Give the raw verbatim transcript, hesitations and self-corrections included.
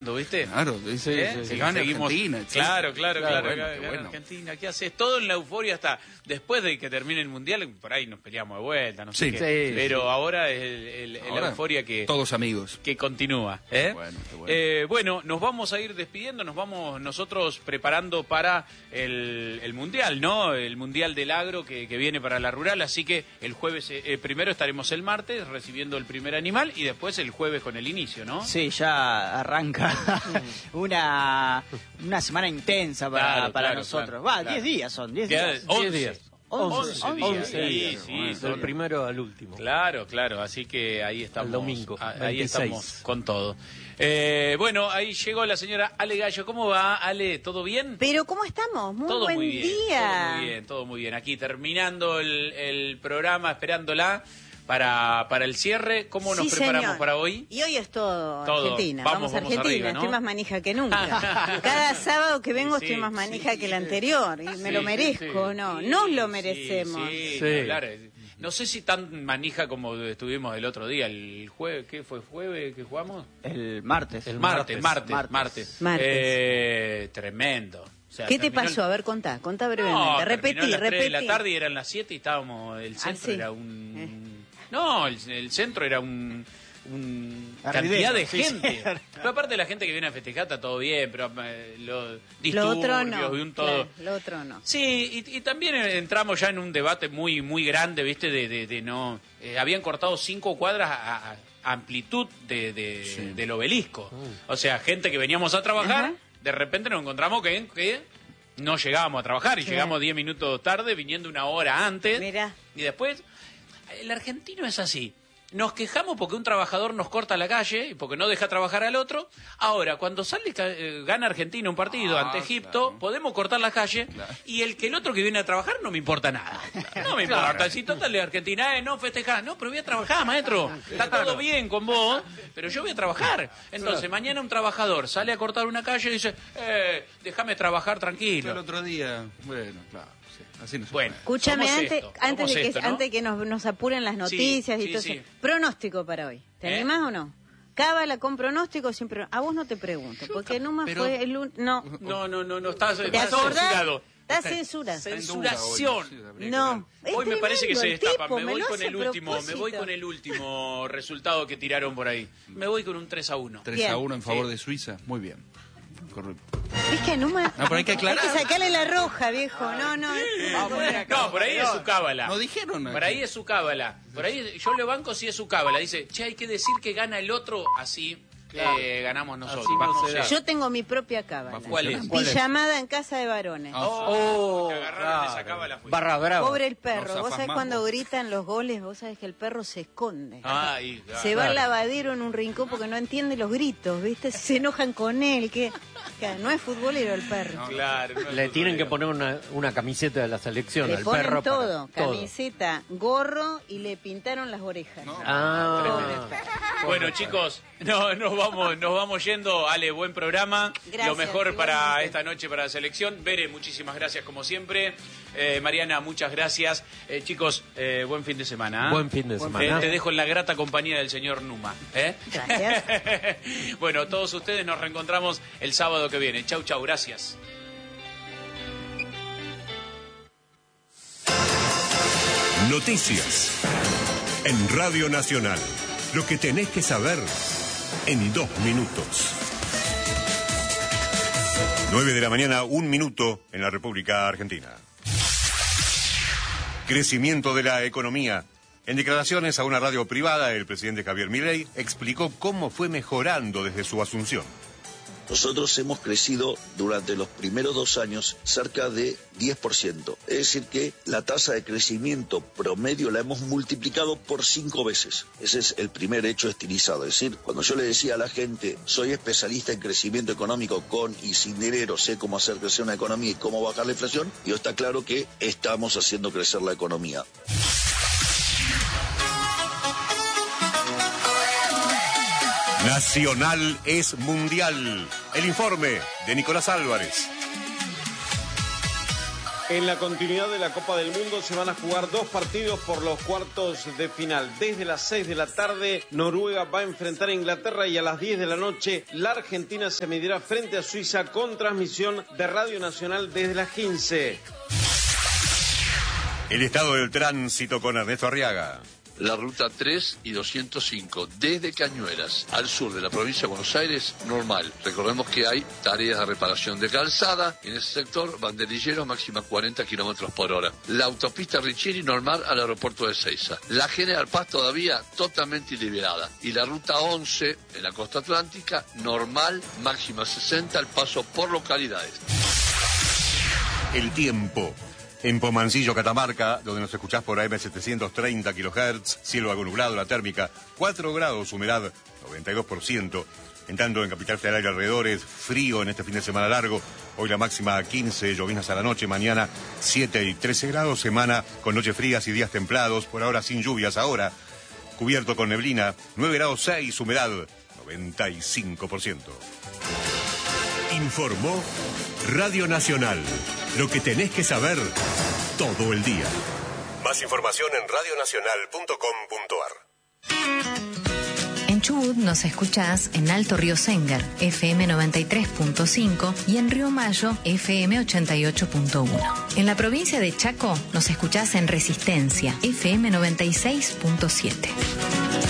¿Viste? Claro, dice, ¿Eh? se gana Seguimos... Argentina. Sí. Claro, claro, claro. claro bueno, gana bueno. Argentina, ¿qué haces? Todo en la euforia hasta después de que termine el Mundial, por ahí nos peleamos de vuelta, no sé Sí, qué. sí, pero sí. ahora es el, el, el Ahora, euforia que... Todos amigos. Que continúa. ¿eh? Bueno, qué bueno. Eh, bueno, nos vamos a ir despidiendo, nos vamos nosotros preparando para el, el Mundial, ¿no? El Mundial del Agro que, que viene para la rural, así que el jueves, eh, primero estaremos el martes recibiendo el primer animal y después el jueves con el inicio, ¿no? Sí, ya arranca una, una semana intensa para, Claro, para claro, nosotros. claro, Va, claro. diez días son, diez Queda- días. once. diez días. once, once días, once sí, días. sí, Bueno, son- del primero al último. Claro, claro, así que ahí estamos. Al domingo, a- Ahí veintiséis. estamos con todo. Eh, bueno, ahí llegó la señora Ale Gallo. ¿Cómo va, Ale? ¿Todo bien? Pero ¿cómo estamos? Muy todo buen muy bien, día. todo muy bien, todo muy bien. Aquí terminando el, el programa, esperándola para, para el cierre. ¿Cómo nos Sí, preparamos señor. para hoy? Y hoy es todo, Todo. Argentina. Vamos, Vamos, a vamos Argentina. arriba, ¿no? Estoy más manija que nunca. Cada sábado que vengo Sí, estoy más sí, manija sí. que el anterior. Y me Sí, lo merezco, sí, ¿no? sí, Nos lo sí, merecemos. Sí, Sí. ni hablar. No sé si tan manija como estuvimos el otro día, el jueves, ¿qué fue? ¿Jueves que jugamos? El martes. El Martes, martes, martes. martes. Martes. Eh, tremendo. O sea, ¿Qué te terminó el- pasó? A ver, contá, contá No, brevemente. terminó repetí, a las tres repetí. de la tarde y eran las siete y estábamos, el centro sí. era un... No, el, el centro era un... un Arridero, cantidad de sí, gente. sí. Pero aparte de la gente que viene a festejar está todo bien, pero eh, lo Lo disturbios otro no. y un todo... Claro, lo otro no. Sí, y, y también entramos ya en un debate muy muy grande, ¿viste? De, de, de no... eh, habían cortado cinco cuadras a, a amplitud de, de- Sí. del obelisco. O sea, gente que veníamos a trabajar, Ajá. de repente nos encontramos que, que no llegábamos a trabajar y Claro. llegamos diez minutos tarde, viniendo una hora antes. Mirá. Y después, el argentino es así. Nos quejamos porque un trabajador nos corta la calle y porque no deja trabajar al otro. Ahora, cuando sale eh, gana Argentina un partido Ah, ante Egipto, claro. podemos cortar la calle Claro. y el que el otro que viene a trabajar no me importa nada. No me importa. Claro. Si total de Argentina, eh, no festejás. No, pero voy a trabajar, maestro. Está todo bien con vos, pero yo voy a trabajar. Entonces, mañana un trabajador sale a cortar una calle y dice, eh, déjame trabajar El tranquilo. otro día, bueno, claro, sí, así no se Bueno. puede. Escúchame, Somos antes, esto, antes, somos de que, esto, ¿no? antes que nos, nos apuren las noticias Sí, y sí, todo sí. eso. Pronóstico para hoy. ¿Te ¿Eh? animás o no? Cábala con pronóstico siempre. A vos no te pregunto, porque Numa pero- fue el un... No, No, no, no, no, está, ¿te está acordás? censurado. Está censura. Está en Está en duda hoy, Censuración. sí, habría que No. ver. Es Hoy me parece que se tremendo el destapa. tipo, Me me voy lo con hace el a último, me voy propósito. con el último resultado que tiraron por ahí. Me voy con un tres a uno. tres Bien. a uno en favor Sí. de Suiza, muy bien. Correcto. Es que a Numa... No, pero hay que aclarar. Hay que sacarle la roja, viejo. No, no. No, por ahí es su cábala. No dijeron nada. Por ahí es su cábala. Por ahí yo le banco si es su cábala. Dice, che, hay que decir que gana el otro, así eh, ganamos nosotros. Así no Vamos, se da. sé. Yo tengo mi propia cábala. ¿Cuál es? ¿Cuál es? Pijamada en casa de varones. Oh, Oh, que agarraron esa claro. cábala. Fue. Barra brava. Pobre el No perro. zafas Vos sabés más, cuando vos. gritan los goles, vos sabés que el perro se esconde. Ay, Se va al claro. lavadero en un rincón porque no entiende los gritos, ¿viste? Se enojan con él, que, que no es futbolero el perro. claro. no es Le tienen que futbolero. poner una, una camiseta de la selección Le al ponen perro. para- todo, camiseta, gorro y le pintaron las orejas. Ah, Pobre perro. Bueno, chicos, no, nos vamos, nos vamos yendo. Ale, buen programa. Gracias, Lo mejor para igualmente. esta noche para la selección. Bere, muchísimas gracias como siempre. Eh, Mariana, muchas gracias. Eh, chicos, eh, buen fin de semana. ¿eh? Buen fin de Eh, semana. te dejo en la grata compañía del señor Numa. ¿eh? Gracias. Bueno, todos ustedes nos reencontramos el sábado que viene. Chau, chau, gracias. Noticias. En Radio Nacional. Lo que tenés que saber en dos minutos. Nueve de la mañana, un minuto en la República Argentina. Crecimiento de la economía. En declaraciones a una radio privada, el presidente Javier Milei explicó cómo fue mejorando desde su asunción. Nosotros hemos crecido durante los primeros dos años cerca de diez por ciento. Es decir que la tasa de crecimiento promedio la hemos multiplicado por cinco veces. Ese es el primer hecho estilizado. Es decir, cuando yo le decía a la gente, soy especialista en crecimiento económico con y sin dinero, sé cómo hacer crecer una economía y cómo bajar la inflación, y está claro que estamos haciendo crecer la economía. Nacional es mundial. El informe de Nicolás Álvarez. En la continuidad de la Copa del Mundo se van a jugar dos partidos por los cuartos de final. Desde las seis de la tarde, Noruega va a enfrentar a Inglaterra y a las diez de la noche, la Argentina se medirá frente a Suiza con transmisión de Radio Nacional desde las quince. El estado del tránsito con Ernesto Arriaga. La ruta tres y doscientos cinco, desde Cañuelas al sur de la provincia de Buenos Aires, normal. Recordemos que hay tareas de reparación de calzada. En ese sector, banderilleros máxima cuarenta kilómetros por hora. La autopista Riccieri normal al aeropuerto de Ezeiza. La General Paz todavía totalmente liberada. Y la ruta once, en la costa atlántica, normal, máxima sesenta, al paso por localidades. El tiempo. En Pomancillo, Catamarca, donde nos escuchás por A M setecientos treinta kilohertz, cielo algo nublado, la térmica cuatro grados, humedad noventa y dos por ciento. En tanto, en Capital Federal y alrededores, frío en este fin de semana largo. Hoy la máxima quince, llovinas a la noche, mañana siete y trece grados, semana con noches frías y días templados, por ahora sin lluvias ahora. Cubierto con neblina, nueve grados seis, humedad noventa y cinco por ciento. Informó Radio Nacional. Lo que tenés que saber todo el día. Más información en radio nacional punto com punto a r. En Chubut nos escuchás en Alto Río Sengar, F M noventa y tres punto cinco, y en Río Mayo, F M ochenta y ocho punto uno. En la provincia de Chaco nos escuchás en Resistencia, F M noventa y seis punto siete.